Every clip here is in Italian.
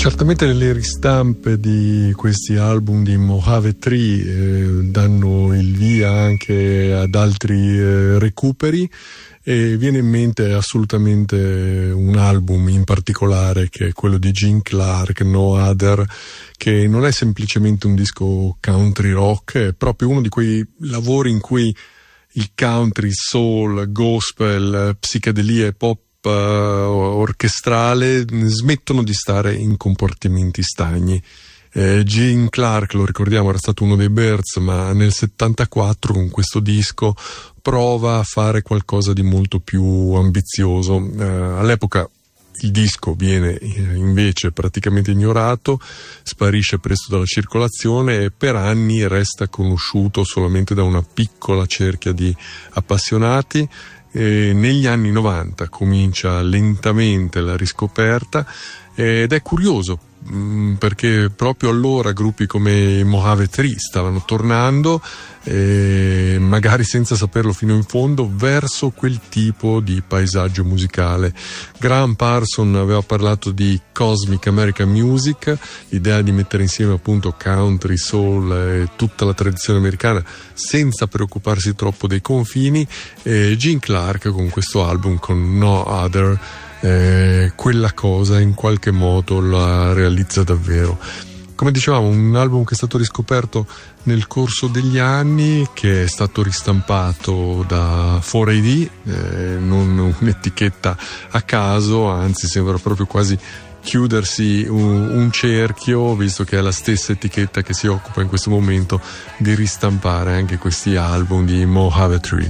Certamente le ristampe di questi album di Mojave Tree danno il via anche ad altri recuperi, e viene in mente assolutamente un album in particolare che è quello di Gene Clark, No Other, che non è semplicemente un disco country rock, è proprio uno di quei lavori in cui il country, soul, gospel, psichedelia e pop orchestrale smettono di stare in comportamenti stagni. Gene Clark, lo ricordiamo, era stato uno dei Byrds, ma nel 74 con questo disco prova a fare qualcosa di molto più ambizioso. All'epoca il disco viene invece praticamente ignorato, sparisce presto dalla circolazione e per anni resta conosciuto solamente da una piccola cerchia di appassionati. Negli anni 90 comincia lentamente la riscoperta ed è curioso perché proprio allora gruppi come i Mojave Tree stavano tornando, magari senza saperlo fino in fondo, verso quel tipo di paesaggio musicale. Graham Parsons aveva parlato di Cosmic American Music, l'idea di mettere insieme appunto country, soul e tutta la tradizione americana senza preoccuparsi troppo dei confini, e Gene Clark con questo album, con No Other, quella cosa in qualche modo la realizza davvero. Come dicevamo, un album che è stato riscoperto nel corso degli anni, che è stato ristampato da 4AD, non un'etichetta a caso, anzi sembra proprio quasi chiudersi un cerchio, visto che è la stessa etichetta che si occupa in questo momento di ristampare anche questi album di Mojave Tree.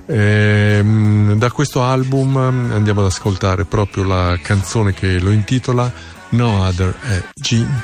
Da questo album andiamo ad ascoltare proprio la canzone che lo intitola, No Other, è Gene